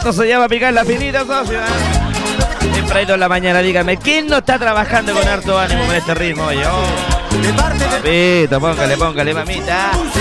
Esto se llama picar la finita, socio. Tempranito en la mañana, dígame, ¿quién no está trabajando con harto ánimo con este ritmo? Yo. Papito, póngale, mamita.